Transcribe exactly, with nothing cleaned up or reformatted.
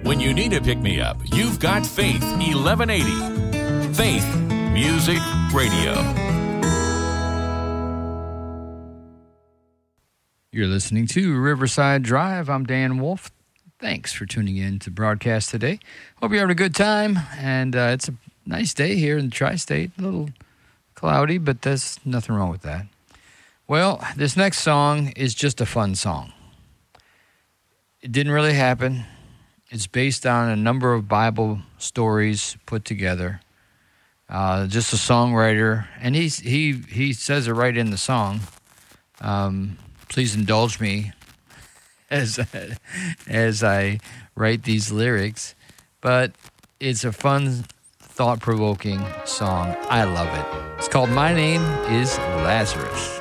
When you need a pick-me-up, you've got Faith eleven eighty. Faith Music Radio. You're listening to Riverside Drive. I'm Dan Wolf. Thanks for tuning in to broadcast today. Hope you're having a good time. And uh, it's a nice day here in the tri-state. A little cloudy, but there's nothing wrong with that. Well, this next song is just a fun song. It didn't really happen. It's based on a number of Bible stories put together. Uh, just a songwriter, and he's, he he says it right in the song. Um, please indulge me as as I write these lyrics, but it's a fun, thought-provoking song. I love it. It's called "My Name Is Lazarus."